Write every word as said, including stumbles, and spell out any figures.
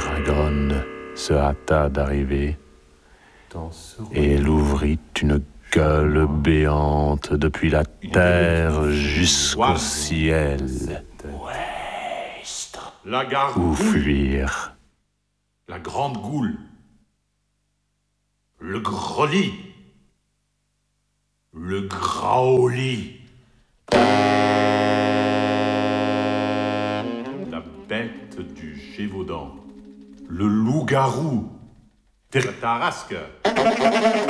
dragonne se hâta d'arriver, et elle ouvrit une gueule béante depuis la terre jusqu'au ciel, La où gargouille, fuir. la grande goule, le greli, le graoli, la bête du Gévaudan, le loup-garou, la tarasque,